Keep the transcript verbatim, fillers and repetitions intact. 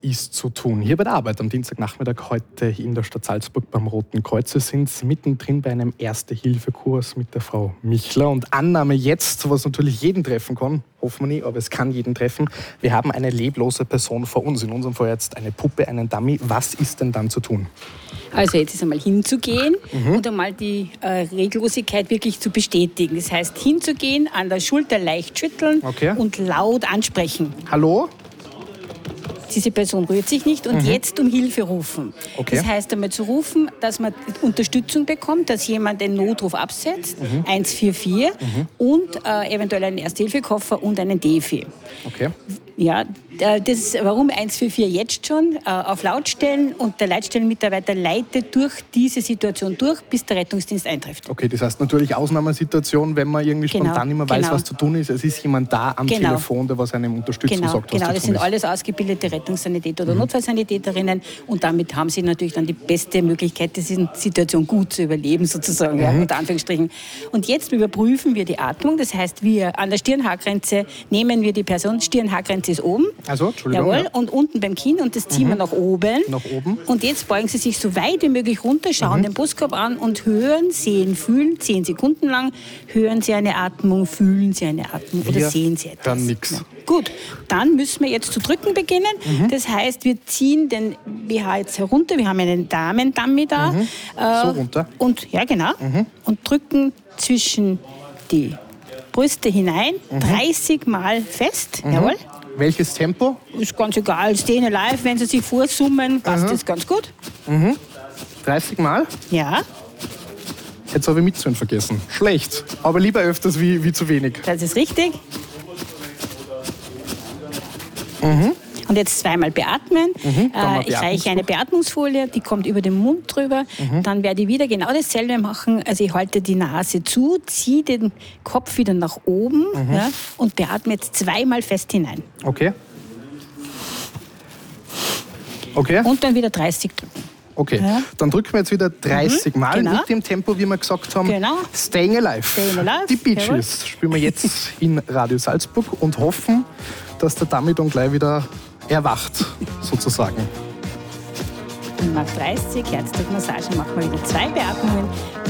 ist zu tun? Hier bei der Arbeit am Dienstagnachmittag heute in der Stadt Salzburg beim Roten Kreuz. Wir sind mittendrin bei einem Erste-Hilfe-Kurs mit der Frau Michler. Und Annahme jetzt, was natürlich jeden treffen kann, hoffen wir nicht, aber es kann jeden treffen. Wir haben eine leblose Person vor uns, in unserem Fall jetzt eine Puppe, einen Dummy. Was ist denn dann zu tun? Also jetzt ist einmal hinzugehen mhm. und einmal die äh, Reglosigkeit wirklich zu bestätigen. Das heißt, hinzugehen, an der Schulter leicht schütteln okay. und laut ansprechen. Hallo? Diese Person rührt sich nicht und mhm. jetzt um Hilfe rufen. Okay. Das heißt einmal zu rufen, dass man Unterstützung bekommt, dass jemand den Notruf absetzt, mhm. eins vier vier mhm. und äh, eventuell einen Erste-Hilfe-Koffer und einen Defi. Okay. Ja, das, warum eins vier vier jetzt schon äh, auf laut stellen und der Leitstellenmitarbeiter leitet durch diese Situation durch, bis der Rettungsdienst eintrifft. Okay, das heißt natürlich Ausnahmesituation, wenn man irgendwie genau, spontan immer weiß, genau. was zu tun ist. Es ist jemand da am genau. Telefon, der was einem Unterstützung genau, sagt, was genau, zu das tun sind ist. alles ausgebildete Rettungssanitäter oder mhm. Notfallsanitäterinnen und damit haben sie natürlich dann die beste Möglichkeit, diese Situation gut zu überleben sozusagen, mhm. ja, unter Anführungsstrichen. Und jetzt überprüfen wir die Atmung, das heißt, wir an der Stirnhaargrenze nehmen wir die Person, Stirnhaargrenze ist oben. Also, Entschuldigung. Jawohl, ja. und unten beim Kinn und das ziehen mhm. wir nach oben. Nach oben. Und jetzt beugen Sie sich so weit wie möglich runter, schauen mhm. den Brustkorb an und hören, sehen, fühlen, zehn Sekunden lang, hören Sie eine Atmung, fühlen Sie eine Atmung wir oder sehen Sie etwas. Dann nichts. Ja. Gut, dann müssen wir jetzt zu drücken beginnen. Mhm. Das heißt, wir ziehen den B H jetzt herunter. Wir haben einen Damen-Dummy da. Mhm. Äh, so runter. Und, ja, genau. Mhm. Und drücken zwischen die Brüste hinein, mhm. dreißig Mal fest. Mhm. Jawohl. Welches Tempo? Ist ganz egal. Stehen live, wenn Sie sich vorsummen, passt mhm. das ganz gut. Mhm. dreißig Mal? Ja. Jetzt habe ich mitzählen vergessen. Schlecht. Aber lieber öfters wie, wie zu wenig. Das ist richtig. Mhm. Und jetzt zweimal beatmen. Mhm, äh, ich reiche eine Beatmungsfolie, die kommt über den Mund drüber. Mhm. Dann werde ich wieder genau dasselbe machen. Also ich halte die Nase zu, ziehe den Kopf wieder nach oben mhm. ja, und beatme jetzt zweimal fest hinein. Okay. Okay. Und dann wieder dreißig drücken. Okay, ja. Dann drücken wir jetzt wieder dreißig mhm, Mal genau. mit dem Tempo, wie wir gesagt haben. Genau. Staying Alive. Staying alive. Die Bee Gees spielen wir jetzt in Radio Salzburg und hoffen, dass der Dummy dann gleich wieder erwacht, sozusagen. Und nach dreißig Herzdruckmassage machen wir wieder zwei Beatmungen.